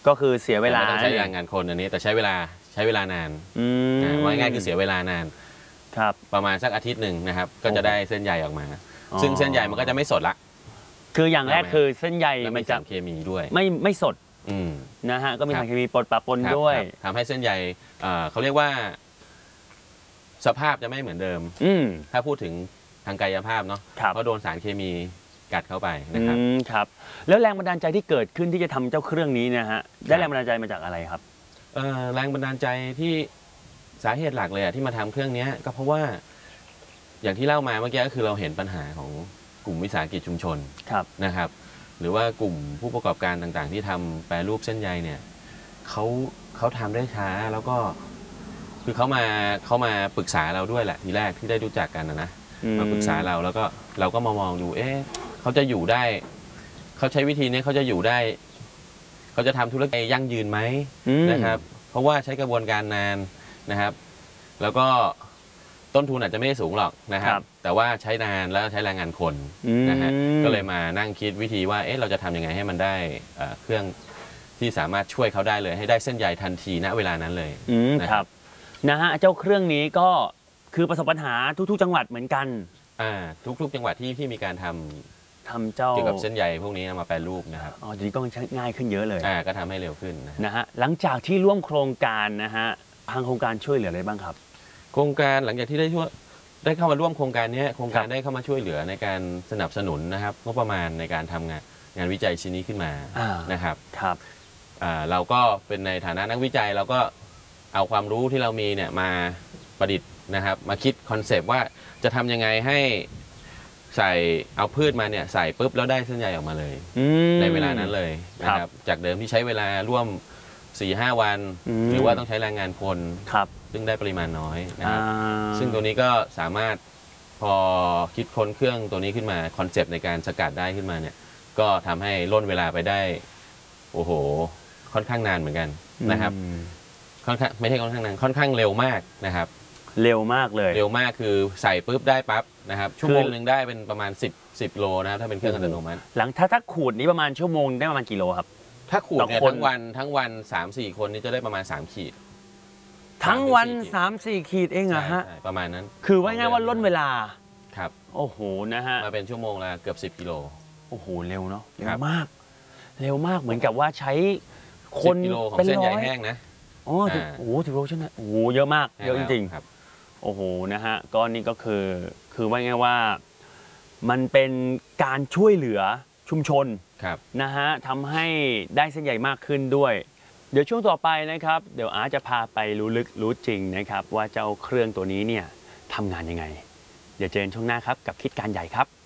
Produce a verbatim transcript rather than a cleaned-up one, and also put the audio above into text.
ก็คือเสียเวลาต้องใช้แรงงานคนอันนี้แต่ใช้เวลาใช้เวลานานว่าง่ายคือเสียเวลานานครับประมาณสักอาทิตย์หนึ่งนะครับก็จะได้เส้นใยออกมาซึ่งเส้นใยมันก็จะไม่สดละคืออย่างแรกคือเส้นใยมันจะเคมีด้วยไม่ไม่สดนะฮะก็มีสารเคมีปนปะปนด้วยทำให้เส้นใยเขาเรียกว่าสภาพจะไม่เหมือนเดิมถ้าพูดถึงทางกายภาพเนาะเพราะโดนสารเคมีกัดเข้าไปนะครับครับแล้วแรงบันดาลใจที่เกิดขึ้นที่จะทำเจ้าเครื่องนี้นะฮะได้แรงบันดาลใจมาจากอะไรครับแรงบันดาลใจที่สาเหตุหลักเลยที่มาทำเครื่องนี้ก็เพราะว่าอย่างที่เล่ามาเมื่อกี้ก็คือเราเห็นปัญหาของกลุ่มวิสาหกิจชุมชนนะครับหรือว่ากลุ่มผู้ประกอบการต่างๆที่ทำแปรรูปเส้นใยเนี่ยเขาเขาทำได้ช้าแล้วก็คือเขามาเขามาปรึกษาเราด้วยแหละทีแรกที่ได้รู้จักกันนะนะมาปรึกษาเราแล้วก็เราก็มามองดูเอ๊ะเขาจะอยู่ได้เขาใช้วิธีนี้เขาจะอยู่ได้เขาจะทำธุรกิจยั่งยืนไหมนะครับเพราะว่าใช้กระบวนการนานนะครับแล้วก็ต้นทุนอาจจะไม่ได้สูงหรอกนะครับแต่ว่าใช้นานแล้วใช้แรงงานคนนะฮะก็เลยมานั่งคิดวิธีว่าเอ๊ะเราจะทำยังไงให้มันได้เครื่องที่สามารถช่วยเขาได้เลยให้ได้เส้นใยทันทีณเวลานั้นเลยนะครับนะฮะเจ้าเครื่องนี้ก็คือประสบปัญหาทุกๆจังหวัดเหมือนกันอ่าทุกๆจังหวัดที่ที่มีการทำทำเจ้าเกี่ยวกับเส้นใยพวกนี้มาแปรรูปนะครับอ๋อทีนี้ก็ง่ายขึ้นเยอะเลยอ่าก็ทำให้เร็วขึ้นนะฮะหลังจากที่ร่วมโครงการนะฮะทางโครงการช่วยเหลืออะไรบ้างครับโครงการหลังจากที่ได้ช่วยได้เข้ามาร่วมโครงการนี้โครงการได้เข้ามาช่วยเหลือในการสนับสนุนนะครับงบประมาณในการทำงานงานวิจัยชิ้นนี้ขึ้นมานะครับครับเราก็เป็นในฐานะนักวิจัยเราก็เอาความรู้ที่เรามีเนี่ยมาประดิษฐ์นะครับมาคิดคอนเซปต์ว่าจะทำยังไงให้ใส่เอาพืชมาเนี่ยใส่ปุ๊บแล้วได้เส้นใยออกมาเลยในเวลานั้นเลยนะครับจากเดิมที่ใช้เวลาร่วม สี่ห้า วันหรือว่าต้องใช้แรงงานคนซึ่งได้ปริมาณน้อยนะครับซึ่งตัวนี้ก็สามารถพอคิดค้นเครื่องตัวนี้ขึ้นมาคอนเซปต์ในการสกัดได้ขึ้นมาเนี่ยก็ทำให้ล่นเวลาไปได้โอ้โหค่อนข้างนานเหมือนกันนะครับค่อนข้างไม่ใช่ค่อนข้างนานค่อนข้างเร็วมากนะครับเร็วมากเลยเร็วมากคือใส่ปุ๊บได้ปั๊บนะครับชั่วโมงหนึ่งได้เป็นประมาณสิบ สิบโลนะครับถ้าเป็นเครื่องอัตโนมัติหลังถ้าถ้าขูดนี้ประมาณชั่วโมงได้ประมาณกี่โลครับถ้าขูดเนี่ยทั้งวันทั้งวัน สามสี่ คนนี่จะได้ประมาณสามขีดทั้งวัน สามสี่ ขีดเองเหรอฮะประมาณนั้นคือว่าง่ายว่าล่นเวลาครับโอ้โหนะฮะมาเป็นชั่วโมงละเกือบสิบกิโลโอ้โหเร็วเนาะเร็วมากเร็วมากเหมือนกับว่าใช้คนกิโลของเส้นใยแห้งนะอ๋อโอ้โหสิบโลใช่ไหมโอ้โหเยอะมากเยอะจริงๆครับโอ้โหนะฮะก็นี่ก็คือคือว่าไงว่ามันเป็นการช่วยเหลือชุมชนนะฮะทำให้ได้เส้นใยมากขึ้นด้วยเดี๋ยวช่วงต่อไปนะครับเดี๋ยวอาร์ตจะพาไปรู้ลึกรู้จริงนะครับว่าเจ้าเครื่องตัวนี้เนี่ยทำงานยังไงเดี๋ยวเจอกันช่วงหน้าครับกับคิดการใหญ่ครับ